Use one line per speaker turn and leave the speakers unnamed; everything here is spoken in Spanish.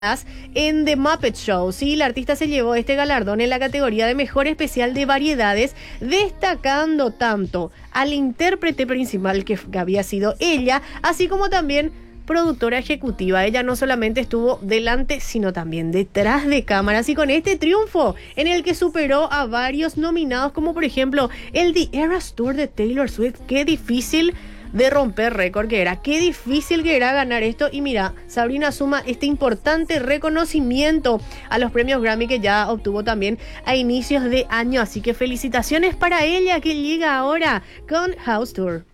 en The Muppet Show. Sí, la artista se llevó este galardón en la categoría de Mejor Especial de Variedades, destacando tanto al intérprete principal que había sido ella, así como también productora ejecutiva. Ella no solamente estuvo delante, sino también detrás de cámaras, y con este triunfo en el que superó a varios nominados, como por ejemplo el The Eras Tour de Taylor Swift. Qué difícil de romper récord que era, qué difícil que era ganar esto. Y mira, Sabrina suma este importante reconocimiento a los premios Grammy que ya obtuvo también a inicios de año, así que felicitaciones para ella, que llega ahora con House Tour.